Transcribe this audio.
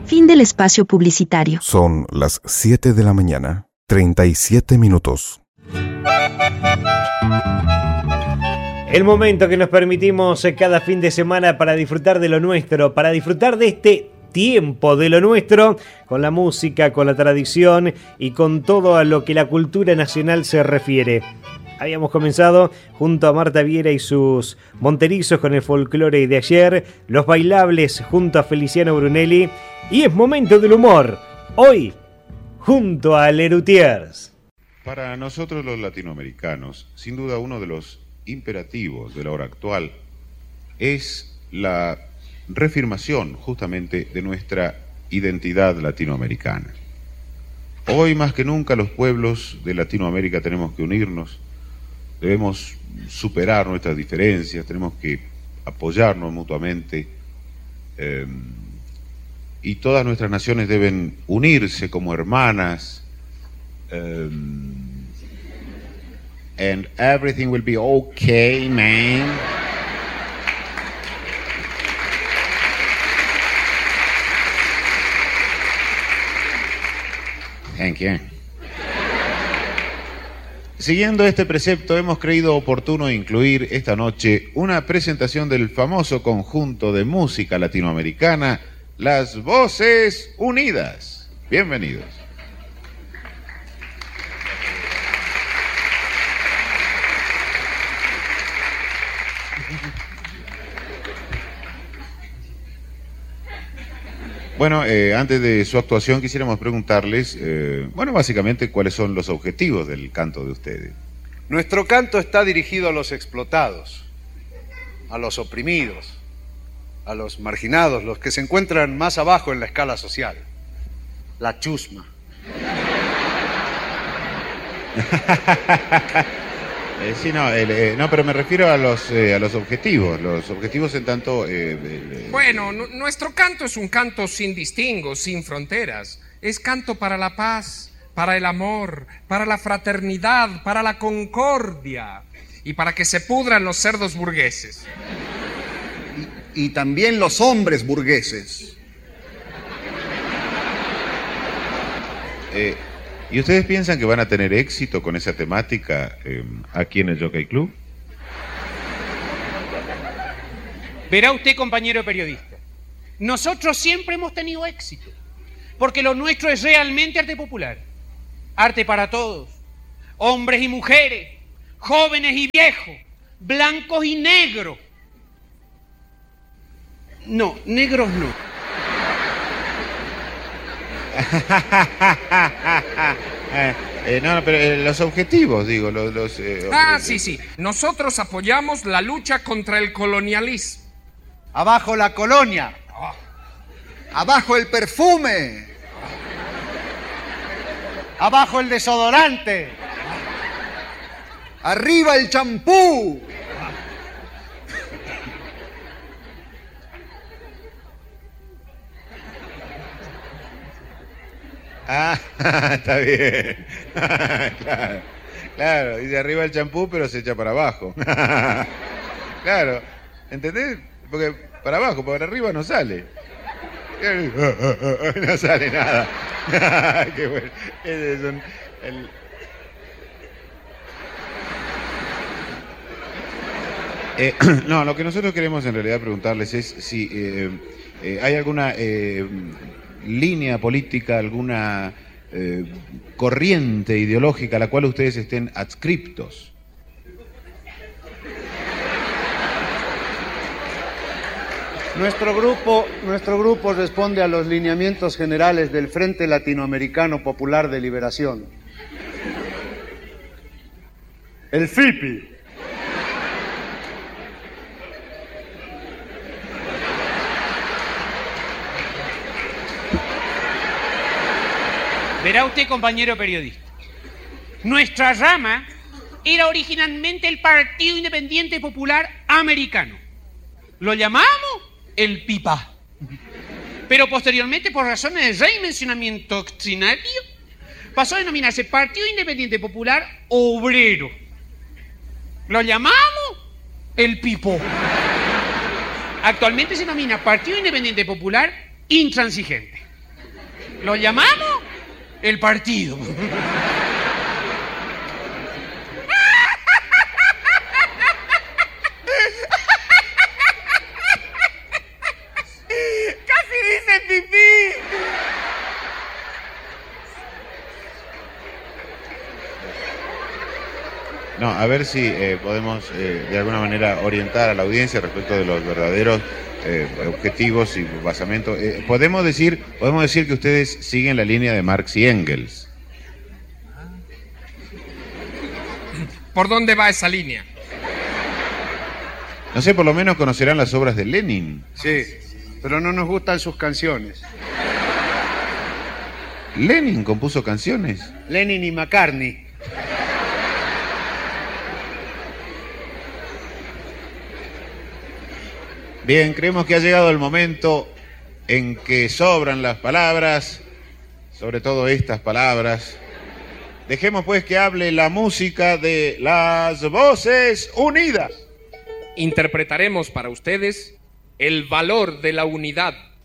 Fin del espacio publicitario. Son las 7 de la mañana, 37 minutos. El momento que nos permitimos cada fin de semana para disfrutar de lo nuestro, para disfrutar de este tiempo de lo nuestro, con la música, con la tradición y con todo a lo que la cultura nacional se refiere. Habíamos comenzado junto a Marta Viera y sus monterizos con el folclore de ayer, los bailables junto a Feliciano Brunelli, y es momento del humor, hoy junto a Lerutiers. Para nosotros los latinoamericanos, sin duda uno de los imperativos de la hora actual es la reafirmación justamente de nuestra identidad latinoamericana. Hoy más que nunca los pueblos de Latinoamérica tenemos que unirnos, debemos superar nuestras diferencias, tenemos que apoyarnos mutuamente y todas nuestras naciones deben unirse como hermanas. And everything will be okay, man. Thank you. Siguiendo este precepto, hemos creído oportuno incluir esta noche una presentación del famoso conjunto de música latinoamericana, Las Voces Unidas. Bienvenidos. Bueno, antes de su actuación quisiéramos preguntarles, básicamente cuáles son los objetivos del canto de ustedes. Nuestro canto está dirigido a los explotados, a los oprimidos, a los marginados, los que se encuentran más abajo en la escala social. La chusma. Sí, no, pero me refiero a los objetivos. Los objetivos en tanto... Bueno, nuestro canto es un canto sin distingos, sin fronteras. Es canto para la paz, para el amor, para la fraternidad, para la concordia y para que se pudran los cerdos burgueses. Y también los hombres burgueses. ¿Y ustedes piensan que van a tener éxito con esa temática aquí en el Jockey Club? Verá usted, compañero periodista, nosotros siempre hemos tenido éxito, porque lo nuestro es realmente arte popular, arte para todos, hombres y mujeres, jóvenes y viejos, blancos y negros. No, negros no. Pero los objetivos, digo, sí. Nosotros apoyamos la lucha contra el colonialismo. Abajo la colonia. Abajo el perfume. Abajo el desodorante. Arriba el champú. Está bien. Claro, dice arriba el champú, pero se echa para abajo. Claro, ¿entendés? Porque para abajo, para arriba no sale. No sale nada. Qué bueno. Ese es no, lo que nosotros queremos en realidad preguntarles es si hay alguna línea política, alguna corriente ideológica a la cual ustedes estén adscriptos. Nuestro grupo responde a los lineamientos generales del Frente Latinoamericano Popular de Liberación. El FIPI. Verá usted, compañero periodista, nuestra rama era originalmente el Partido Independiente Popular Americano. Lo llamamos el PIPA. Pero posteriormente, por razones de redimensionamiento doctrinario, pasó a denominarse Partido Independiente Popular Obrero. Lo llamamos el PIPO. Actualmente se denomina Partido Independiente Popular Intransigente. Lo llamamos el partido. ¡Casi dice pipí! No, a ver si podemos de alguna manera orientar a la audiencia respecto de los verdaderos objetivos y basamentos. Podemos decir que ustedes siguen la línea de Marx y Engels. ¿Por dónde va esa línea? No sé, por lo menos conocerán las obras de Lenin. Sí, pero no nos gustan sus canciones. Lenin compuso canciones. Lenin y McCartney. Bien, creemos que ha llegado el momento en que sobran las palabras, sobre todo estas palabras. Dejemos pues que hable la música de las Voces Unidas. Interpretaremos para ustedes el valor de la unidad